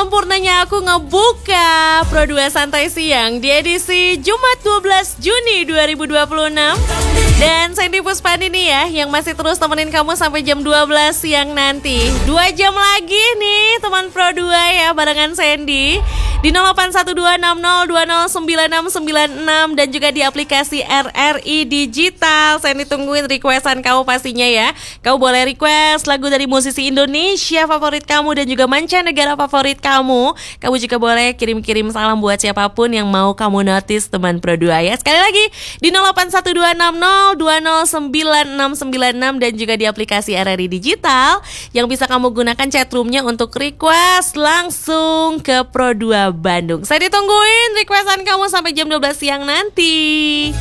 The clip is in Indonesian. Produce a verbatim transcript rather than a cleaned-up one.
sempurnanya aku ngebuka Pro dua Santai Siang di edisi Jumat dua belas Juni dua ribu dua puluh enam. Dan Sandy Puspani nih ya yang masih terus temenin kamu sampai jam dua belas siang nanti. Dua jam lagi nih teman Pro dua ya barengan Sandy di nol delapan satu dua enam nol dua nol sembilan enam sembilan enam dan juga di aplikasi R R I Digital. Sandy tungguin requestan kamu pastinya ya. Kamu boleh request lagu dari musisi Indonesia favorit kamu dan juga mancanegara favorit kamu. Kamu juga boleh kirim-kirim salam buat siapapun yang mau kamu notice teman Pro dua ya. Sekali lagi di nol delapan satu dua enam nol dua nol sembilan enam sembilan enam dan juga di aplikasi R R I Digital yang bisa kamu gunakan chatroomnya untuk request langsung ke Pro dua Bandung. Saya ditungguin requestan kamu sampai jam dua belas siang nanti.